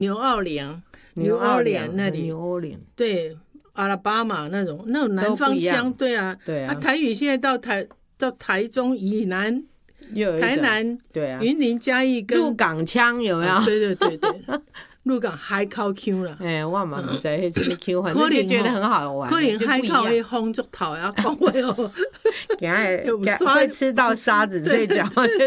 纽奥良那里， 纽奥良， 对，阿拉巴马那种南方腔，对啊， 对啊， 台语现在到台中以南。台南、 对啊， 云林、嘉义跟鹿港腔有没有？ 对，鹿港海口腔啦。 我嘛不知道什么腔，反正就觉得很好玩。 可能海口那风足头啊，讲话哦， 会吃到沙子，所以讲话就